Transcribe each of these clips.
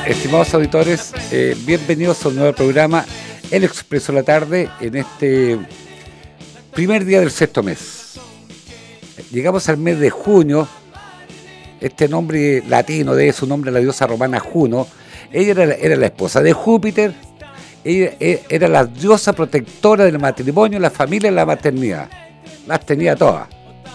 Estimados auditores, bienvenidos a un nuevo programa, El Expreso de la Tarde, en este primer día del sexto mes. Llegamos al mes de junio. Este nombre latino debe su nombre a la diosa romana Juno. Ella era la esposa de Júpiter. Ella era la diosa protectora del matrimonio, la familia y la maternidad. Las tenía todas.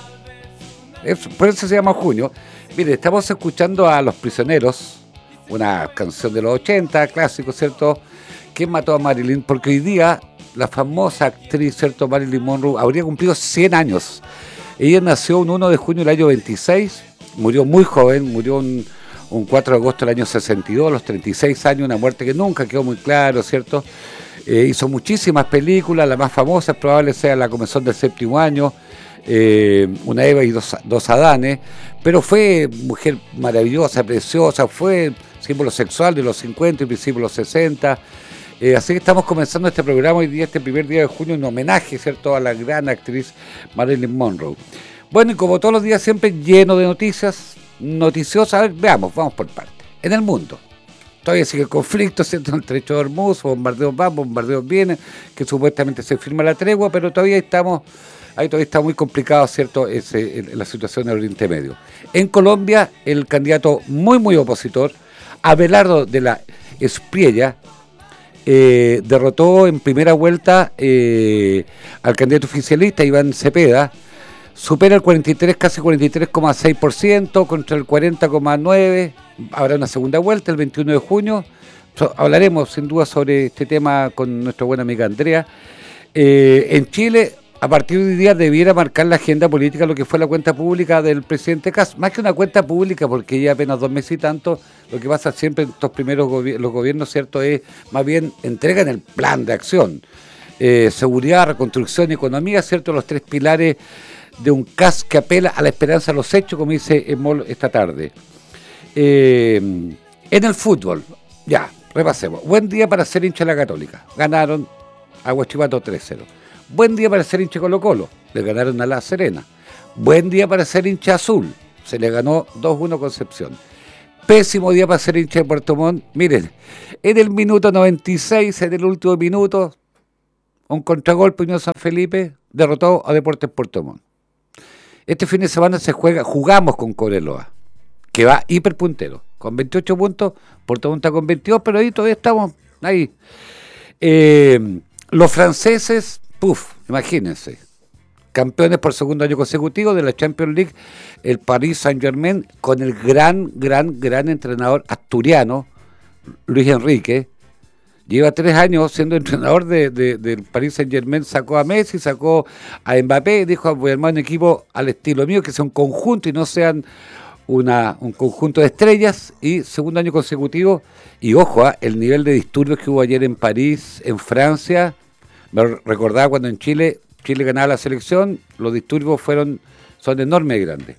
Por eso se llama junio. Mire, estamos escuchando a Los Prisioneros, una canción de los 80, clásico, ¿cierto? ¿Quién mató a Marilyn? Porque hoy día la famosa actriz, ¿cierto? Marilyn Monroe habría cumplido 100 años. Ella nació un 1 de junio del año 26, murió muy joven, murió un 4 de agosto del año 62, a los 36 años, una muerte que nunca quedó muy claro, ¿cierto? Hizo muchísimas películas, la más famosa probablemente sea La Comezón del Séptimo Año, Una Eva y dos Adanes, pero fue mujer maravillosa, preciosa, fue símbolo sexual de los 50 y principios de los 60. Así que estamos comenzando este programa hoy día, este primer día de junio, en homenaje, ¿cierto?, a la gran actriz Marilyn Monroe. Bueno, y como todos los días, siempre lleno de noticias noticiosas. A ver, veamos, vamos por partes. En el mundo todavía sigue el conflicto, ¿cierto?, en el Estrecho de Hormuz, bombardeos van, bombardeos vienen, que supuestamente se firma la tregua, pero todavía está muy complicado, ¿cierto?, la situación en el Oriente Medio. En Colombia, el candidato muy opositor, Abelardo de la Espriella, derrotó en primera vuelta al candidato oficialista Iván Cepeda, supera el 43, casi 43,6% contra el 40,9%. Habrá una segunda vuelta el 21 de junio. Hablaremos sin duda sobre este tema con nuestra buena amiga Andrea. En Chile, a partir de hoy día debiera marcar la agenda política lo que fue la cuenta pública del presidente Kast. Más que una cuenta pública, porque ya apenas 2 meses y tanto, lo que pasa siempre en estos primeros los gobiernos, ¿cierto?, es más bien entregan el plan de acción. Seguridad, reconstrucción y economía, ¿cierto?, los 3 pilares de un Kast que apela a la esperanza de los hechos, como dice Emol esta tarde. En el fútbol, ya, repasemos. Buen día para ser hincha de la Católica. Ganaron a Huachipato 3-0. Buen día para ser hincha de Colo-Colo. Le ganaron a La Serena. Buen día para ser hincha azul. Se le ganó 2-1 Concepción. Pésimo día para ser hincha de Puerto Montt. Miren, en el minuto 96, en el último minuto, un contragolpe Unión San Felipe derrotó a Deportes Puerto Montt. Este fin de semana jugamos con Cobreloa, que va hiperpuntero, con 28 puntos, Puerto Montt está con 22, pero ahí todavía estamos ahí. Los franceses, imagínense, campeones por segundo año consecutivo de la Champions League, el Paris Saint-Germain, con el gran entrenador asturiano, Luis Enrique. Lleva 3 años siendo entrenador del Paris Saint-Germain, sacó a Messi, sacó a Mbappé, dijo, voy a armar un equipo al estilo mío, que sea un conjunto y no sean un conjunto de estrellas, y segundo año consecutivo, y ojo, el nivel de disturbios que hubo ayer en París, en Francia, me recordaba cuando en Chile ganaba la selección, los disturbios son enormes y grandes.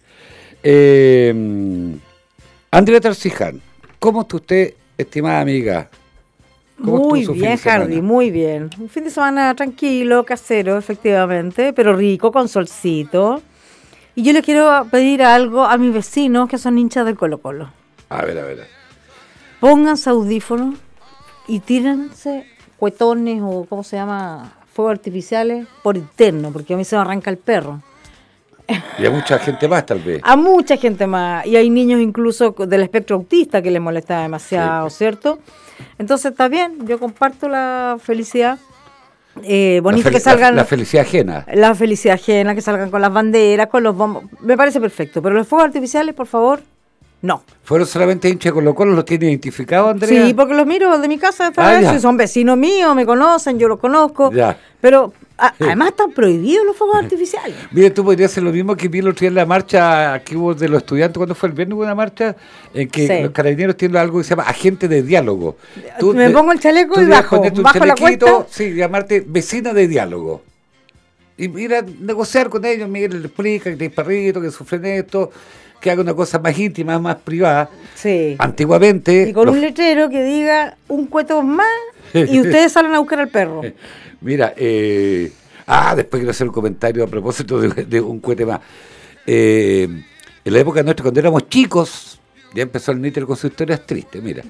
Andrea Terciján, ¿cómo está usted, estimada amiga? Muy bien, Hardy, muy bien. Un fin de semana tranquilo, casero, efectivamente, pero rico, con solcito. Y yo le quiero pedir algo a mis vecinos que son hinchas del Colo-Colo. A ver. Pónganse audífonos y tírense cuetones o, ¿cómo se llama?, fuegos artificiales por interno, porque a mí se me arranca el perro. Y a mucha gente más, tal vez. A mucha gente más. Y hay niños incluso del espectro autista que les molesta demasiado, sí, ¿cierto? Entonces está bien, yo comparto la felicidad. Bonito que salgan. La felicidad ajena. La felicidad ajena, que salgan con las banderas, con los bombos. Me parece perfecto. Pero los fuegos artificiales, por favor, no. ¿Fueron solamente hinchas de Colo-Colo? ¿Los tiene identificados, Andrea? Sí, porque los miro de mi casa, son vecinos míos, me conocen, yo los conozco. Ya. Pero además están prohibidos los fuegos artificiales. Mire, tú podrías hacer lo mismo que vi el otro día en la marcha que hubo de los estudiantes. Cuando fue el viernes, hubo una marcha en que los carabineros tienen algo que se llama agente de diálogo. Me pongo el chaleco y bajo la cuesta. Sí, llamarte vecina de diálogo. Y ir a negociar con ellos, Miguel le explica que tiene perrito, que sufren esto, que haga una cosa más íntima, más privada. Sí. Antiguamente. Y con un letrero que diga un cueto más y ustedes salen a buscar al perro. Mira, después quiero hacer un comentario a propósito de un cohete más. En la época nuestra, cuando éramos chicos, Ya empezó el Níter con sus historias tristes, mira.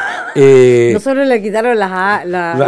No solo le quitaron las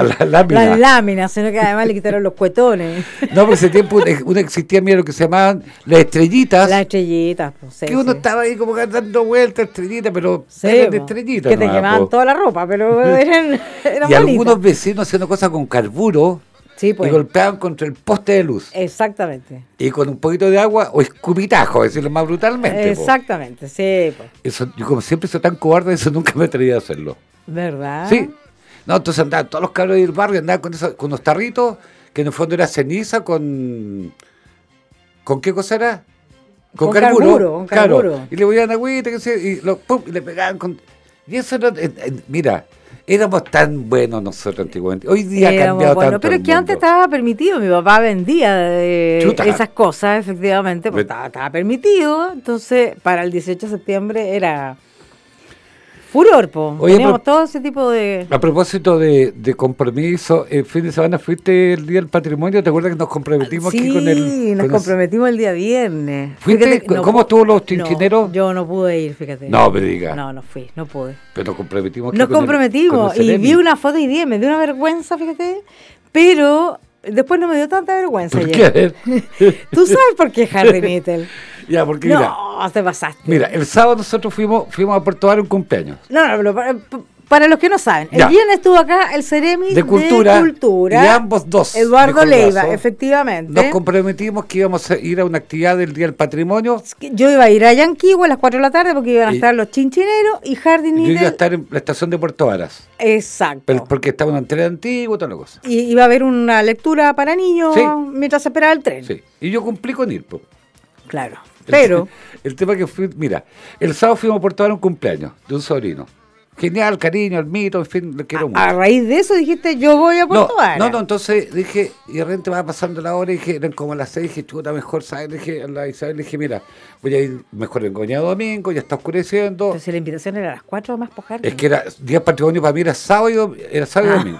láminas, sino que además le quitaron los cuetones. No, porque ese tiempo uno existía, mira, lo que se llamaban las estrellitas. Las estrellitas, pues, sí, que uno estaba ahí como dando vueltas, estrellitas, pero sí, eran de estrellitas. Que te quemaban toda la ropa, pero eran y bonitas. Algunos vecinos haciendo cosas con carburo. Sí, pues. Y golpeaban contra el poste de luz. Exactamente. Y con un poquito de agua o escupitajo, decirlo más brutalmente. Exactamente, sí. Pues. Eso, yo como siempre soy tan cobarde, eso nunca me atreví a hacerlo. ¿Verdad? Sí. No, entonces andaban todos los cabros del barrio, andaban con unos tarritos, que en el fondo era ceniza con... ¿Con qué cosa era? Con carburo. Claro. Y le ponían agüita, y le pegaban con... Y eso no... mira... Éramos tan buenos nosotros antiguamente. Hoy día ha cambiado tanto. Pero es que antes estaba permitido. Mi papá vendía esas cosas, efectivamente, porque estaba permitido. Entonces, para el 18 de septiembre era furor, po. Teníamos todo ese tipo de... A propósito de compromiso, el fin de semana fuiste el Día del Patrimonio. ¿Te acuerdas que nos comprometimos aquí con el...? Sí, nos comprometimos el día viernes. ¿Fuiste? ¿Cómo estuvo los chinchineros? No, yo no pude ir, fíjate. No, me digas. No fui, no pude. Pero nos comprometimos. Nos comprometimos y vi una foto y me dio una vergüenza, fíjate. Pero después no me dio tanta vergüenza. ¿Por qué? ¿Tú sabes por qué, Harry Mittel? Ya, porque mira. No, te pasaste. Mira, el sábado nosotros fuimos a Puerto Vara un cumpleaños. No, para los que no saben, el viernes estuvo acá el Ceremi de Cultura. Y ambos dos. Eduardo Leiva, efectivamente. Nos comprometimos que íbamos a ir a una actividad del Día del Patrimonio. Yo iba a ir a Yanquihue a las 4 de la tarde porque iban a estar los chinchineros y Jardín. Yo iba a estar en la estación de Puerto Varas. Exacto. Pero porque estaba una entrega antigua y toda la cosa. Y iba a haber una lectura para niños mientras se esperaba el tren. Sí. Y yo cumplí con ir, po. Claro. Pero el tema que fui, mira, el sábado fuimos a Puerto Vara un cumpleaños de un sobrino. Genial, cariño, el mito, en fin, lo quiero mucho. A raíz de eso dijiste, yo voy a Puerto Vara. No, entonces dije, y de repente va pasando la hora y dije, eran como las 6, dije, chuta, mejor, ¿sabes? Le dije a la Isabel, le dije, mira, voy a ir mejor en Goña domingo, ya está oscureciendo. Entonces la invitación era a las 4 más pojar. Es que era Día Patrimonio para mí era sábado y domingo.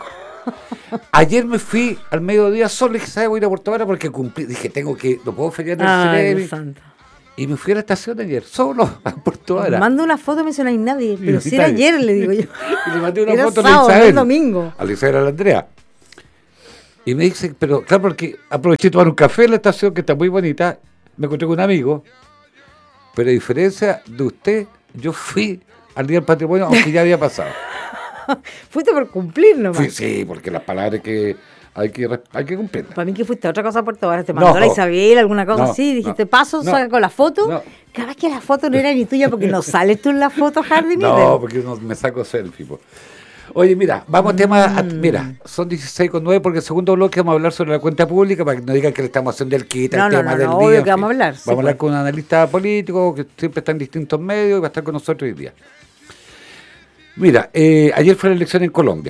Ayer me fui al mediodía solo, le dije, ¿sabes? Voy a ir a Puerto Vara porque cumplí, dije, tengo que, no puedo feriar en el Ceremi. Y me fui a la estación ayer, solo, a Puerto Vara. Mando una foto, me dice, no hay nadie. Pero si era ayer, le digo yo. Y le mandé una foto sábado, a la Isabel. Domingo. A la Isabel, a la Andrea. Y me dice, pero claro, porque aproveché de tomar un café en la estación, que está muy bonita. Me encontré con un amigo. Pero a diferencia de usted, yo fui al Día del Patrimonio, aunque ya había pasado. Fuiste por cumplir nomás. Sí, porque las palabras que... Hay que cumplirla. Para mí que fuiste a otra cosa a Puerto Vara, te mandó la Isabel, alguna cosa así, dijiste, paso, saca con la foto. Cada vez que la foto no era ni tuya porque no sales tú en la foto, Hardy. No, porque me saco selfie. Po. Oye, mira, vamos a tema, mira, son 16:09 porque el segundo bloque vamos a hablar sobre la cuenta pública para que no digan que le estamos haciendo el quita, el tema del día. Obvio que vamos a hablar. Vamos a hablar con un analista político que siempre está en distintos medios y va a estar con nosotros hoy día. Mira, ayer fue la elección en Colombia.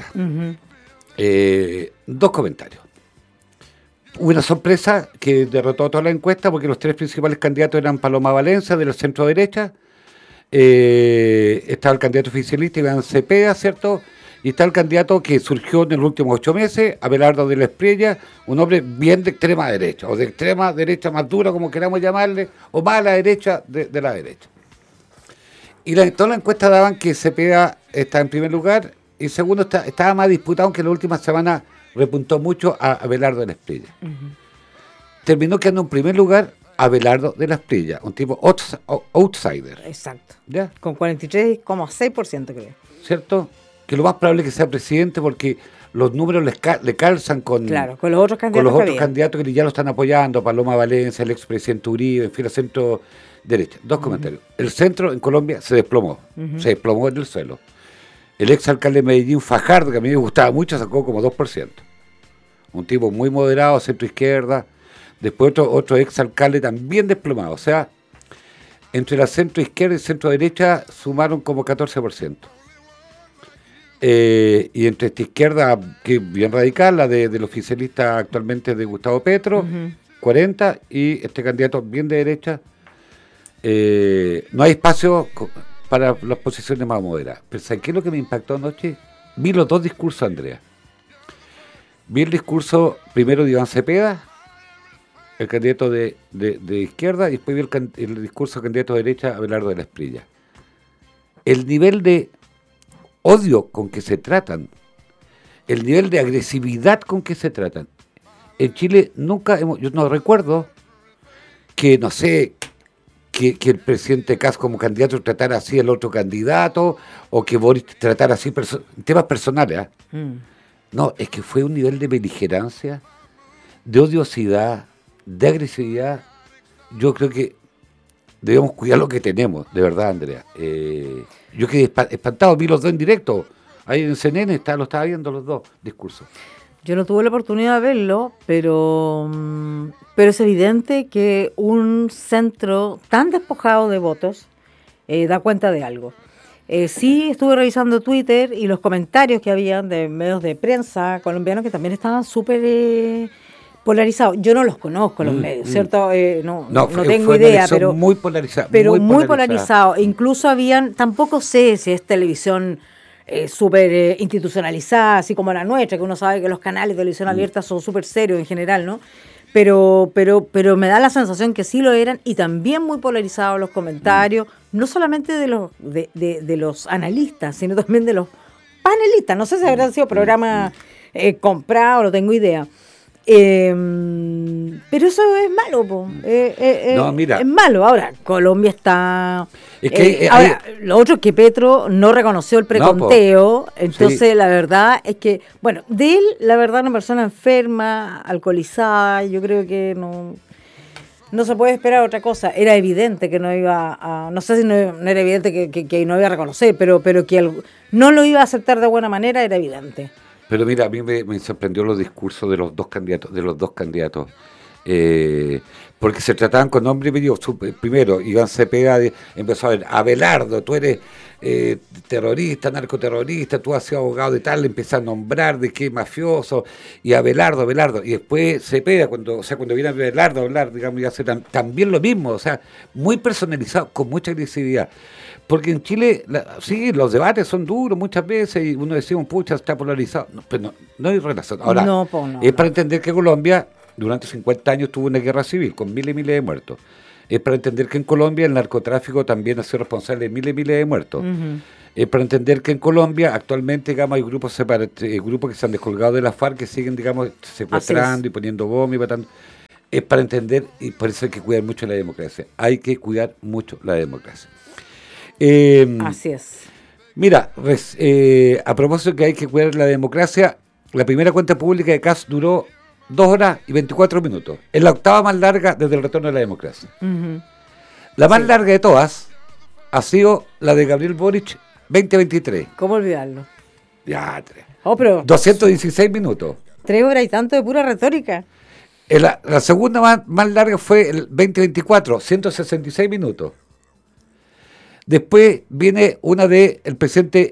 Dos comentarios. Hubo una sorpresa que derrotó toda la encuesta porque los tres principales candidatos eran Paloma Valencia de la centro derecha, estaba el candidato oficialista Iván Cepeda, ¿cierto? Y está el candidato que surgió en los últimos 8 meses, Abelardo de la Espriella, un hombre bien de extrema derecha, o de extrema derecha más dura, como queramos llamarle, o más a la derecha de la derecha. Y todas las encuestas daban que Cepeda está en primer lugar, y segundo estaba más disputado, aunque en la última semana repuntó mucho a Abelardo de la Espriella. Terminó quedando en primer lugar Abelardo de la Espriella, un tipo outsider. Exacto. ¿Ya? Con 43,6% creo. ¿Cierto? Que lo más probable es que sea presidente porque los números le calzan con los otros candidatos. Con los otros candidatos que ya lo están apoyando, Paloma Valencia, el expresidente Uribe, en fin, el centro derecha. Dos comentarios. El centro en Colombia se desplomó en el suelo. El exalcalde de Medellín, Fajardo, que a mí me gustaba mucho, sacó como 2%. Un tipo muy moderado, centro-izquierda. Después otro exalcalde también desplomado. O sea, entre la centro-izquierda y centro-derecha sumaron como 14%. Y entre esta izquierda, que es bien radical, la del oficialista actualmente de Gustavo Petro, 40%, y este candidato bien de derecha, no hay espacio para las posiciones más moderadas. Pero ¿sabes qué es lo que me impactó anoche? Vi los dos discursos, Andrea. Vi el discurso primero de Iván Cepeda, el candidato de izquierda, y después vi el discurso del candidato de derecha, Abelardo de la Espriella. el nivel de odio con que se tratan, el nivel de agresividad con que se tratan. En Chile nunca yo no recuerdo que, no sé, que el presidente Kast como candidato tratara así al otro candidato, o que Boric tratara así temas personales. No, es que fue un nivel de beligerancia, de odiosidad, de agresividad. Yo creo que debemos cuidar lo que tenemos, de verdad, Andrea. Yo quedé espantado, vi los dos en directo. Ahí en CNN lo estaba viendo los dos discursos. Yo no tuve la oportunidad de verlo, pero es evidente que un centro tan despojado de votos da cuenta de algo. Sí, estuve revisando Twitter y los comentarios que habían de medios de prensa colombianos que también estaban súper polarizados. Yo no los conozco los medios, ¿cierto? No tengo idea, pero muy polarizado. Pero muy polarizado. Incluso tampoco sé si es televisión súper institucionalizada, así como la nuestra, que uno sabe que los canales de televisión abierta son súper serios en general, ¿no? Pero me da la sensación que sí lo eran, y también muy polarizados los comentarios, no solamente de los analistas, sino también de los panelistas. No sé si habrán sido programas comprados, no tengo idea. Pero eso es malo, po. No, mira. Es malo. Ahora, Colombia está... Es que, ahora, lo otro es que Petro no reconoció el preconteo, entonces sí. La verdad es que, bueno, de él, la verdad, una persona enferma, alcoholizada, yo creo que no se puede esperar otra cosa. Era evidente que no iba a... No sé si no era evidente que no iba a reconocer, pero que no lo iba a aceptar de buena manera, era evidente. Pero mira, a mí me sorprendió los discursos de los dos candidatos, porque se trataban con nombre y apellido. Primero, Iván Cepeda empezó a ver, Abelardo, tú eres terrorista, narcoterrorista, tú has sido abogado de tal, le empezó a nombrar de qué mafioso, y Abelardo, y después Cepeda, cuando viene Abelardo a hablar, digamos, y hace también lo mismo, o sea, muy personalizado, con mucha agresividad. Porque en Chile, sí, los debates son duros muchas veces y uno decía, pucha, está polarizado. No, pero no hay relación. Ahora, para entender que Colombia durante 50 años tuvo una guerra civil con miles y miles de muertos. Es para entender que en Colombia el narcotráfico también ha sido responsable de miles y miles de muertos. Uh-huh. Es para entender que en Colombia actualmente, digamos, hay grupos que se han descolgado de la FARC que siguen, digamos, secuestrando y poniendo bombas y matando. Es para entender, y por eso hay que cuidar mucho la democracia. Hay que cuidar mucho la democracia. Así es. Mira, a propósito de que hay que cuidar la democracia, la primera cuenta pública de Kast duró 2 horas y 24 minutos. Es la octava más larga desde el retorno de la democracia. Uh-huh. La más larga de todas ha sido la de Gabriel Boric 2023. ¿Cómo olvidarlo? Ya, pero 216 minutos. 3 horas y tanto de pura retórica. La segunda más larga fue el 2024, 166 minutos. Después viene una de el presidente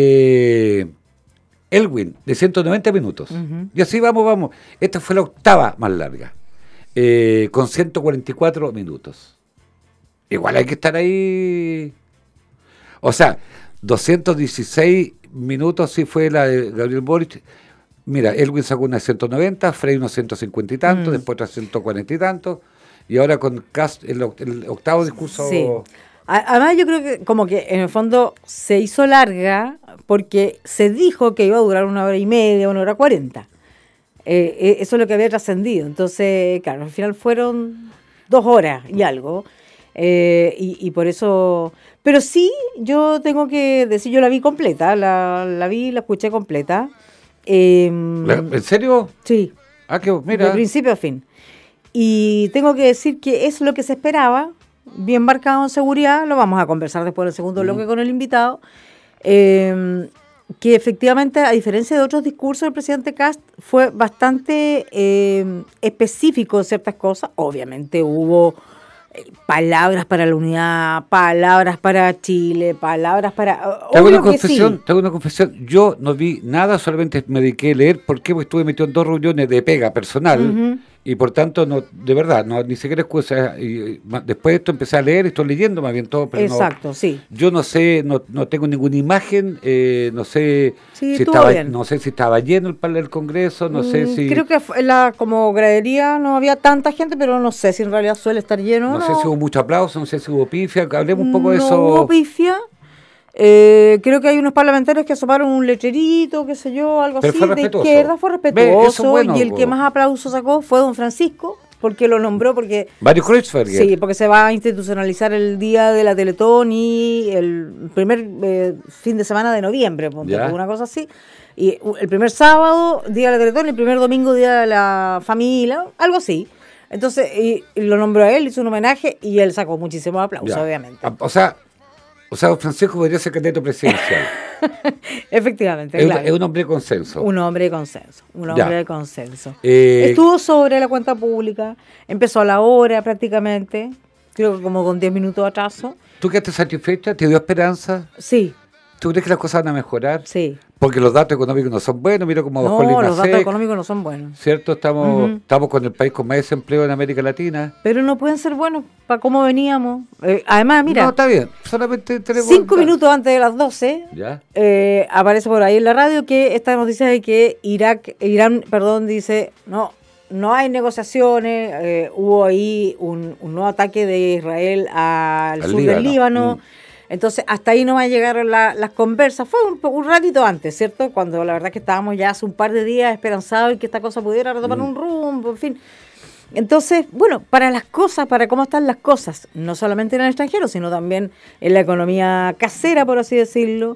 Elwin, de 190 minutos. Uh-huh. Y así vamos. Esta fue la octava más larga, con 144 minutos. Igual hay que estar ahí. O sea, 216 minutos sí fue la de Gabriel Boric. Mira, Elwin sacó una de 190, Frey unos 150 y tantos, después otras 140 y tantos, y ahora con Kast el octavo discurso... Sí. Además yo creo que como que en el fondo se hizo larga porque se dijo que iba a durar 1 hora y media, 1 hora 40. Eso es lo que había trascendido. Entonces, claro, al final fueron 2 horas y algo. Y por eso... Pero sí, yo tengo que decir, yo la vi completa, la escuché completa. ¿En serio? Sí. Mira. De principio a fin. Y tengo que decir que es lo que se esperaba, bien marcado en seguridad, lo vamos a conversar después del segundo bloque con el invitado, que efectivamente, a diferencia de otros discursos del presidente Kast, fue bastante específico en ciertas cosas. Obviamente hubo palabras para la unidad, palabras para Chile, palabras para... Te hago una confesión, yo no vi nada, solamente me dediqué a leer, porque estuve metido en 2 reuniones de pega personal, uh-huh. Y por tanto, no, de verdad, ni siquiera excusa. Y después de esto empecé a leer, estoy leyendo más bien todo, pero exacto, sí. Yo no sé, no tengo ninguna imagen, no sé sí, si estaba lleno el Congreso, no sé si... Creo que como gradería no había tanta gente, pero no sé si en realidad suele estar lleno. No sé si hubo mucho aplauso, no sé si hubo pifia, hablemos un poco de eso. No hubo pifia. Creo que hay unos parlamentarios que asomaron un letrerito, qué sé yo, algo pero así, de izquierda, fue respetuoso. Bueno, y el que más aplausos sacó fue don Francisco, porque lo nombró, porque... Mario Kreuzberger. Sí, porque se va a institucionalizar el día de la Teletón y el primer fin de semana de noviembre, una cosa así. Y el primer sábado, día de la Teletón, y el primer domingo, día de la familia, algo así. Entonces, y lo nombró a él, hizo un homenaje y él sacó muchísimos aplausos, obviamente. O sea, don Francisco podría ser candidato presidencial. Efectivamente, claro. Es un hombre de consenso. Un hombre de consenso. Estuvo sobre la cuenta pública, empezó a la hora prácticamente, creo que como con 10 minutos de atraso. ¿Tú quedaste satisfecha? ¿Te dio esperanza? Sí. ¿Tú crees que las cosas van a mejorar? Sí. Porque los datos económicos no son buenos, mira cómo bajó el IMASEC. No, los datos económicos no son buenos. ¿Cierto? Estamos con el país con más desempleo en América Latina. Pero no pueden ser buenos para cómo veníamos. Además, mira... No, está bien. Solamente tenemos... 5 minutos antes de las 12, ¿ya? Aparece por ahí en la radio que esta noticia de que Irán, dice, no hay negociaciones, hubo ahí un nuevo ataque de Israel al sur del Líbano. Entonces, hasta ahí no van a llegar las conversas. Fue un ratito antes, ¿cierto? Cuando la verdad que estábamos ya hace un par de días esperanzados en que esta cosa pudiera retomar un rumbo, en fin. Entonces, bueno, para cómo están las cosas, no solamente en el extranjero, sino también en la economía casera, por así decirlo,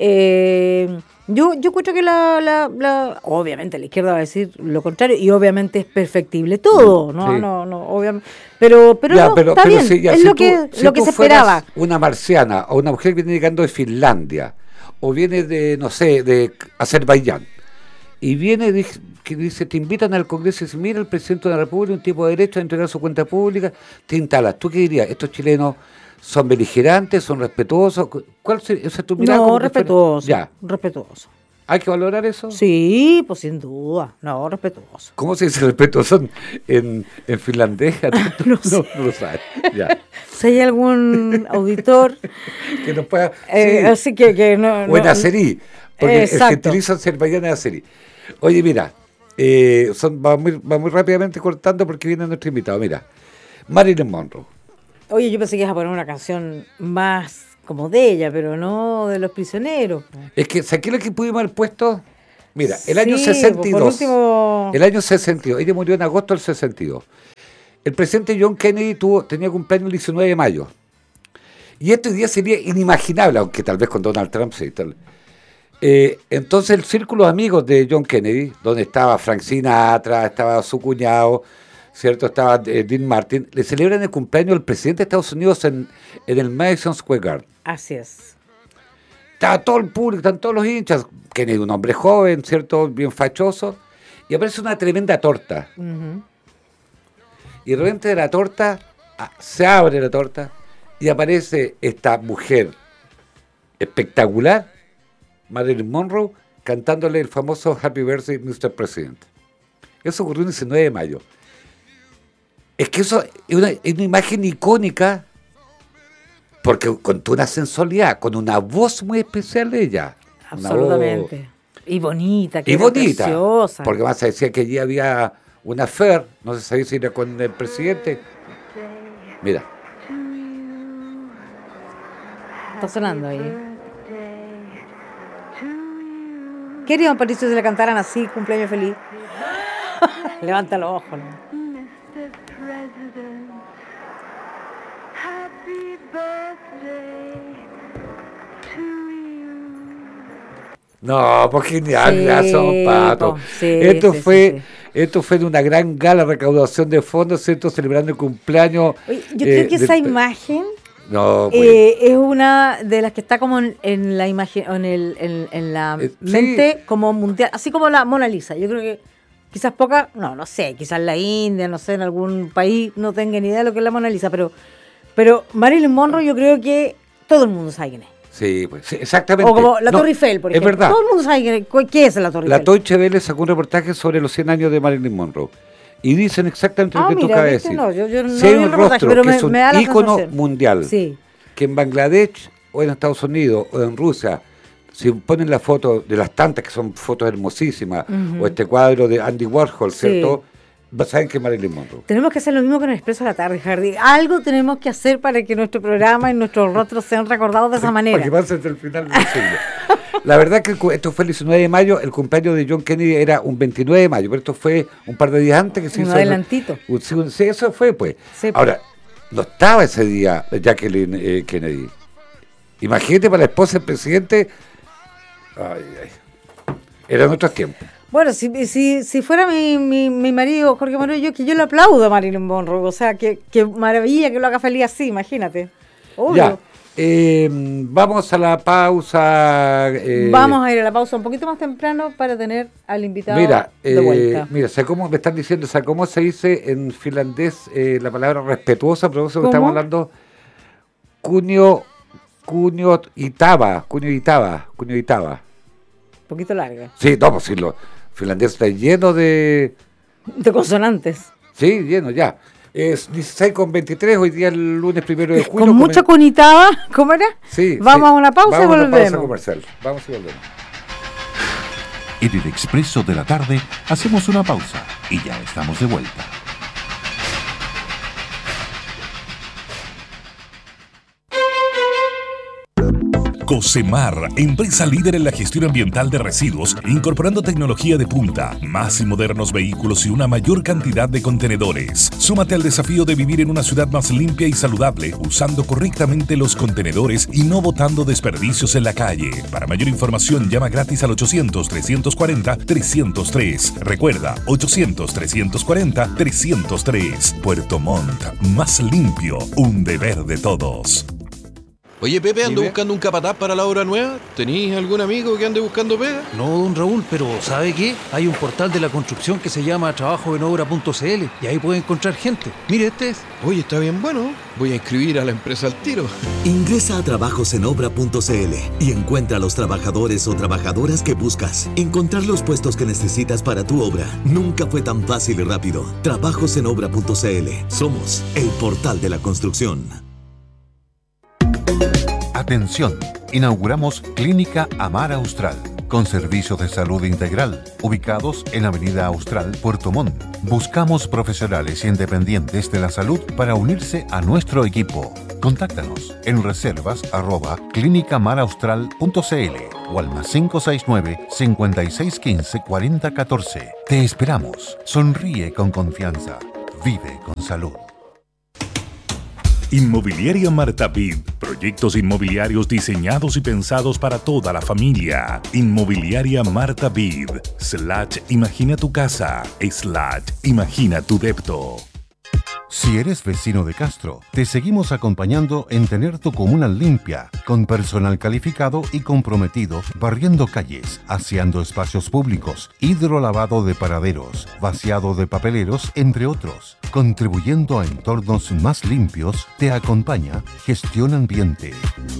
yo encuentro que obviamente la izquierda va a decir lo contrario, y obviamente es perfectible todo, ¿no? Sí. No, obviamente. Pero está bien, sí, es lo que se esperaba. Una marciana o una mujer que viene llegando de Finlandia, o viene de, no sé, de Azerbaiyán, y viene que dice, te invitan al Congreso y dice, mira, el presidente de la República, un tipo de derecho a entregar su cuenta pública, te instalas. ¿Tú qué dirías? ¿Estos chilenos son beligerantes, son respetuosos? ¿Cuál sería? O sea, ¿tú mirás no, respetuoso. Ya. Respetuoso. ¿Hay que valorar eso? Sí, pues sin duda. No, respetuoso. ¿Cómo se dice respetuoso en finlandés? No lo sabes. Ya. Si hay algún auditor que nos pueda... así que no... O en azerí, porque el gentilizo azerbaiyano es azerí. Oye, mira, va muy rápidamente cortando porque viene nuestro invitado. Mira, Marilyn Monroe. Oye, yo pensé que ibas a poner una canción más como de ella, pero no de Los Prisioneros. Es que, ¿sabes qué es lo que pudimos haber puesto? Mira, el año 62. El año 62. Ella murió en agosto del 62. El presidente John Kennedy tenía cumpleaños el 19 de mayo. Y este día sería inimaginable, aunque tal vez con Donald Trump sí. Entonces el círculo de amigos de John Kennedy, donde estaba Frank Sinatra, estaba su cuñado, ¿cierto? Estaba Dean Martin, le celebran el cumpleaños del presidente de Estados Unidos en el Madison Square Garden. Así es. Estaba todo el público, están todos los hinchas, Kennedy un hombre joven, ¿cierto? Bien fachoso, y aparece una tremenda torta. Uh-huh. Y de repente de la torta, se abre la torta, y aparece esta mujer espectacular, Marilyn Monroe, cantándole el famoso Happy Birthday, Mr. President. Eso ocurrió el 19 de mayo. Es que eso es una imagen icónica, porque con toda una sensualidad, con una voz muy especial de ella. Absolutamente. Y bonita, preciosa. Porque más se decía que allí había una affair, no se sabía si era con el presidente. Mira. Está sonando ahí. ¿Qué haría don Patricio si le cantaran así, cumpleaños feliz? Levanta los ojos, ¿no? No, pues genial, son patos. Esto fue de una gran gala recaudación de fondos, ¿cierto? Celebrando el cumpleaños. Oye, yo creo que esa imagen es una de las que está como en la imagen, en la mente como mundial, así como la Mona Lisa. Yo creo que quizás no sé, quizás la India, no sé, en algún país no tengan ni idea de lo que es la Mona Lisa, pero Marilyn Monroe yo creo que todo el mundo sabe quién es. Sí, pues sí, exactamente. O como la Torre Eiffel, por ejemplo. Es verdad. Todo el mundo sabe qué es la Torre Eiffel. La Deutsche Welle sacó un reportaje sobre los 100 años de Marilyn Monroe. Y dicen exactamente lo que tú acabas de decir. No, yo no si hay un rostro pero que es un ícono mundial, sí, que en Bangladesh o en Estados Unidos o en Rusia, si ponen la foto de las tantas que son fotos hermosísimas, uh-huh, o este cuadro de Andy Warhol, ¿cierto? Sí. saben que Marilyn Monroe. Tenemos que hacer lo mismo con el Expreso de la Tarde, Hardy. Algo tenemos que hacer para que nuestro programa y nuestros rostros sean recordados de esa manera. Para que pase hasta el final del siglo. La verdad que esto fue el 19 de mayo, el cumpleaños de John Kennedy era un 29 de mayo, pero esto fue un par de días antes que se hizo. Un adelantito. Sí, eso fue, pues. Sí, ahora, no estaba ese día Jacqueline Kennedy. Imagínate para la esposa del presidente. Eran otros tiempos. Bueno, si fuera mi marido Jorge Monroe, que yo le aplaudo a Marilyn Monroe, o sea, que maravilla que lo haga feliz así, imagínate. Obvio. Ya, vamos a la pausa. Vamos a ir a la pausa un poquito más temprano para tener al invitado de vuelta. Mira, me están diciendo, ¿cómo se dice en finlandés la palabra respetuosa? Pero eso que estamos hablando, Cunio Itava. Un poquito larga. Sí, no, pues sí, los finlandeses están llenos de consonantes. Sí, lleno, ya. Es 16:23, hoy día el lunes 1 de junio. Con mucha cunitaba, ¿cómo era? Sí. Vamos a una pausa y volvemos. Vamos a una pausa comercial. Vamos y volvemos. En el Expreso de la Tarde hacemos una pausa y ya estamos de vuelta. Cosemar, empresa líder en la gestión ambiental de residuos, incorporando tecnología de punta, más y modernos vehículos y una mayor cantidad de contenedores. Súmate al desafío de vivir en una ciudad más limpia y saludable, usando correctamente los contenedores y no botando desperdicios en la calle. Para mayor información, llama gratis al 800-340-303. Recuerda, 800-340-303. Puerto Montt, más limpio, un deber de todos. Oye, Pepe, ando buscando un capataz para la obra nueva. ¿Tenís algún amigo que ande buscando pega? No, don Raúl, pero ¿sabe qué? Hay un portal de la construcción que se llama trabajoenobra.cl y ahí puede encontrar gente. Mire, este es. Oye, está bien bueno. Voy a inscribir a la empresa al tiro. Ingresa a trabajosenobra.cl y encuentra a los trabajadores o trabajadoras que buscas. Encontrar los puestos que necesitas para tu obra nunca fue tan fácil y rápido. Trabajosenobra.cl. Somos el portal de la construcción. Atención, inauguramos Clínica Amar Austral, con servicios de salud integral, ubicados en Avenida Austral, Puerto Montt. Buscamos profesionales independientes de la salud para unirse a nuestro equipo. Contáctanos en reservas@clinicamaraustral.cl o al +569 5615 4014. Te esperamos. Sonríe con confianza. Vive con salud. Inmobiliaria Marta Vid. Proyectos inmobiliarios diseñados y pensados para toda la familia. Inmobiliaria Marta Vid. /imagina tu casa. /imagina tu depto. Si eres vecino de Castro, te seguimos acompañando en tener tu comuna limpia, con personal calificado y comprometido, barriendo calles, aseando espacios públicos, hidrolavado de paraderos, vaciado de papeleros, entre otros. Contribuyendo a entornos más limpios, te acompaña Gestión Ambiente.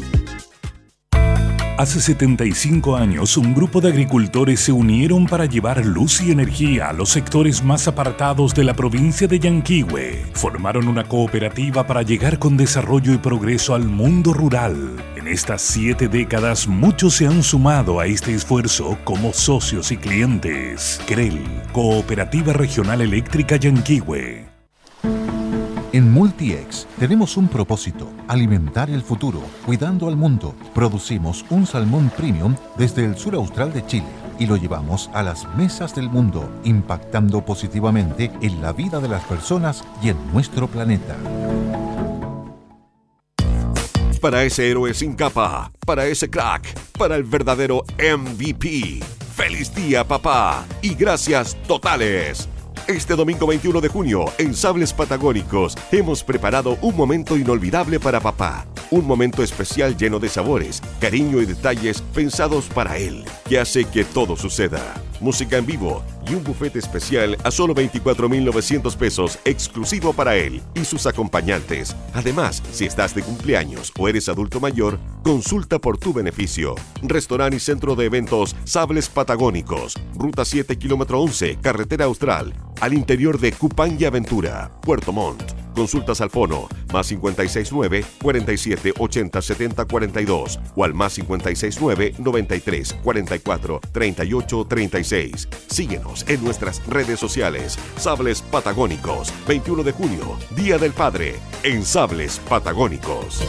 Hace 75 años, un grupo de agricultores se unieron para llevar luz y energía a los sectores más apartados de la provincia de Yanquihue. Formaron una cooperativa para llegar con desarrollo y progreso al mundo rural. En estas 7 décadas, muchos se han sumado a este esfuerzo como socios y clientes. CREL, Cooperativa Regional Eléctrica Yanquihue. En Multiex tenemos un propósito: alimentar el futuro, cuidando al mundo. Producimos un salmón premium desde el sur austral de Chile y lo llevamos a las mesas del mundo, impactando positivamente en la vida de las personas y en nuestro planeta. Para ese héroe sin capa, para ese crack, para el verdadero MVP. ¡Feliz día, papá! Y gracias totales. Este domingo 21 de junio, en Sables Patagónicos, hemos preparado un momento inolvidable para papá. Un momento especial lleno de sabores, cariño y detalles pensados para él, que hace que todo suceda. Música en vivo y un buffet especial a solo 24,900 pesos, exclusivo para él y sus acompañantes. Además, si estás de cumpleaños o eres adulto mayor, consulta por tu beneficio. Restaurante y centro de eventos Sables Patagónicos, Ruta 7, kilómetro 11, Carretera Austral, al interior de Cupán y Aventura, Puerto Montt. Consultas al fono más 569 47 80 70 42 o al más 569 93 44 38 36. Síguenos en nuestras redes sociales. Sables Patagónicos, 21 de junio, Día del Padre, en Sables Patagónicos.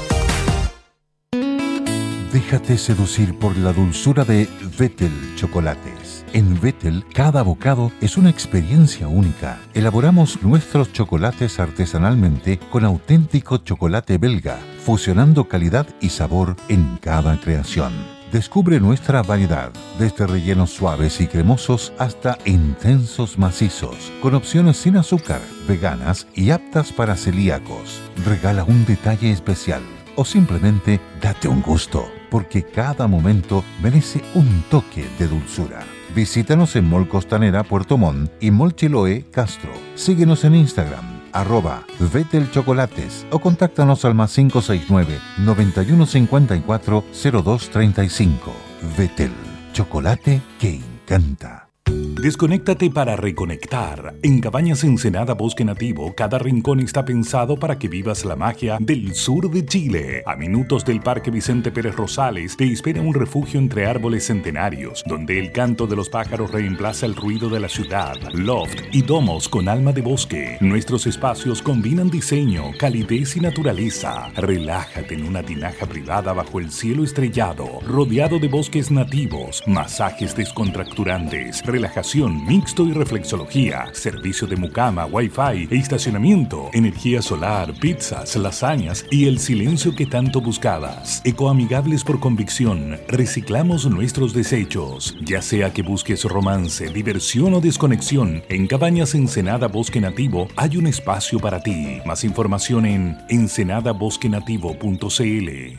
Déjate seducir por la dulzura de Vettel Chocolates. En Vettel, cada bocado es una experiencia única. Elaboramos nuestros chocolates artesanalmente con auténtico chocolate belga, fusionando calidad y sabor en cada creación. Descubre nuestra variedad, desde rellenos suaves y cremosos hasta intensos macizos, con opciones sin azúcar, veganas y aptas para celíacos. Regala un detalle especial o simplemente date un gusto, porque cada momento merece un toque de dulzura. Visítanos en Mall Costanera Puerto Montt y Mall Chiloé Castro. Síguenos en Instagram, @Vettel Chocolates, o contáctanos al más 569 9154 0235. Vettel, chocolate que encanta. Desconéctate para reconectar. En Cabañas Ensenada Bosque Nativo, cada rincón está pensado para que vivas la magia del sur de Chile. A minutos del Parque Vicente Pérez Rosales te espera un refugio entre árboles centenarios, donde el canto de los pájaros reemplaza el ruido de la ciudad. Loft y domos con alma de bosque. Nuestros espacios combinan diseño, calidez y naturaleza. Relájate en una tinaja privada bajo el cielo estrellado, rodeado de bosques nativos, masajes descontracturantes, relajación, mixto y reflexología, servicio de mucama, wifi e estacionamiento, energía solar, pizzas, lasañas y el silencio que tanto buscabas. Ecoamigables por convicción, reciclamos nuestros desechos. Ya sea que busques romance, diversión o desconexión, en Cabañas Ensenada Bosque Nativo hay un espacio para ti. Más información en ensenadabosquenativo.cl.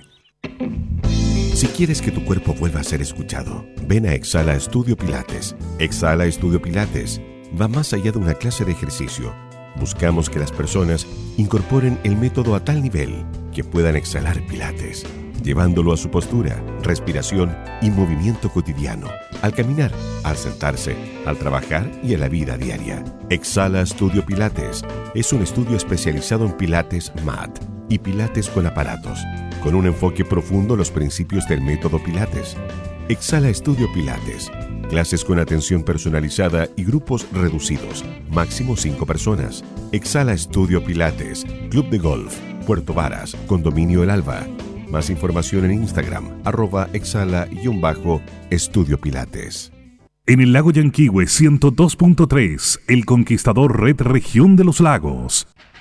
Si quieres que tu cuerpo vuelva a ser escuchado, ven a Exhala Estudio Pilates. Exhala Estudio Pilates va más allá de una clase de ejercicio. Buscamos que las personas incorporen el método a tal nivel que puedan exhalar Pilates, llevándolo a su postura, respiración y movimiento cotidiano, al caminar, al sentarse, al trabajar y a la vida diaria. Exhala Estudio Pilates es un estudio especializado en Pilates MAT y Pilates con aparatos, con un enfoque profundo en los principios del método Pilates. Exhala Estudio Pilates. Clases con atención personalizada y grupos reducidos. Máximo 5 personas. Exhala Estudio Pilates. Club de Golf. Puerto Varas. Condominio El Alba. Más información en Instagram. @exhala_Estudio Pilates. En el lago Yanquihue 102.3, El Conquistador Red Región de los Lagos.